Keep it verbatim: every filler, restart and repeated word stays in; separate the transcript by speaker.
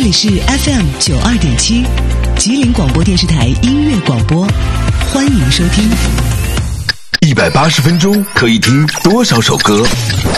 Speaker 1: 里是 F M 九二点七，吉林广播电视台音乐广播，欢迎收听。
Speaker 2: 一百八十分钟可以听多少首歌？